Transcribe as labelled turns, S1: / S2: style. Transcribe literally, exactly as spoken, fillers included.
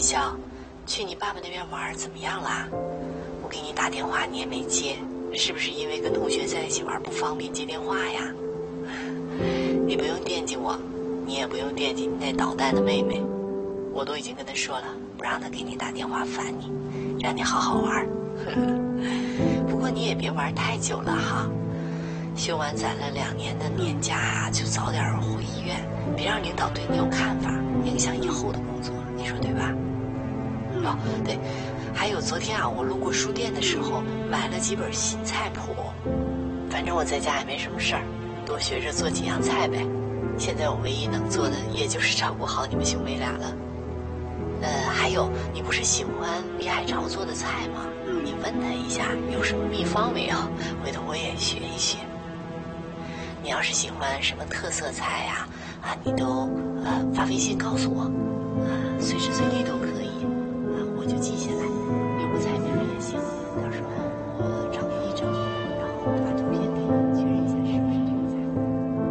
S1: 笑，去你爸爸那边玩怎么样啦？我给你打电话你也没接，是不是因为跟同学在一起玩不方便接电话呀？你不用惦记我，你也不用惦记你那捣蛋的妹妹，我都已经跟她说了，不让她给你打电话烦你，让你好好玩。不过你也别玩太久了哈，休完攒了两年的年假啊，就早点回医院，别让领导对你有看法，影响以后的工作，你说对吧？哦，对，还有昨天啊，我路过书店的时候买了几本新菜谱，反正我在家也没什么事儿，多学着做几样菜呗。现在我唯一能做的也就是照顾好你们兄妹俩了。呃，还有，你不是喜欢李海潮做的菜吗？你问他一下有什么秘方没有，回头我也学一学。你要是喜欢什么特色菜呀、啊，啊，你都呃发微信告诉我，啊，随时随地都可以。